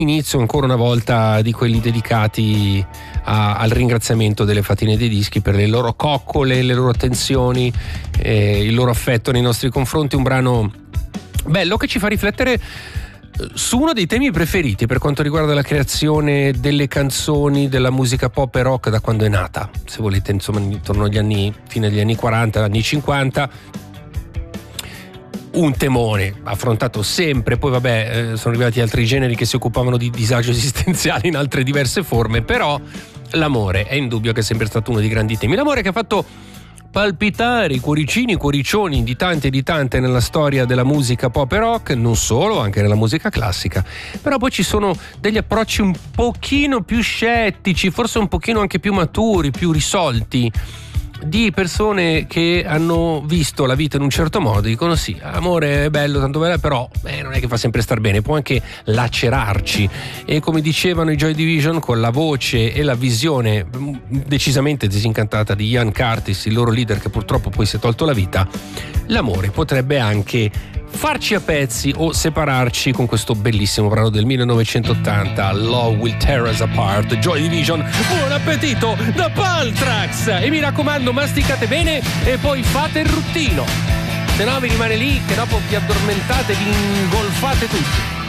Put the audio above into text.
inizio ancora una volta di quelli dedicati al ringraziamento delle fatine dei dischi per le loro coccole, le loro attenzioni, il loro affetto nei nostri confronti. Un brano bello che ci fa riflettere su uno dei temi preferiti per quanto riguarda la creazione delle canzoni della musica pop e rock da quando è nata, se volete, insomma intorno agli anni, fine degli anni 40, anni 50. Un temone affrontato sempre, poi sono arrivati altri generi che si occupavano di disagio esistenziale in altre diverse forme, però l'amore è indubbio che è sempre stato uno dei grandi temi. L'amore che ha fatto palpitare i cuoricini, i cuoricioni di tanti e di tante nella storia della musica pop e rock, non solo, anche nella musica classica. Però poi ci sono degli approcci un pochino più scettici, forse un pochino anche più maturi, più risolti, di persone che hanno visto la vita in un certo modo, dicono sì, amore è bello, tanto bello, però non è che fa sempre star bene, può anche lacerarci. E come dicevano i Joy Division, con la voce e la visione decisamente disincantata di Ian Curtis, il loro leader che purtroppo poi si è tolto la vita, l'amore potrebbe anche farci a pezzi o separarci, con questo bellissimo brano del 1980, Love Will Tear Us Apart, Joy Division. Buon appetito da Paltrax, e mi raccomando, masticate bene e poi fate il ruttino, se no vi rimane lì che dopo vi addormentate, vi ingolfate tutti.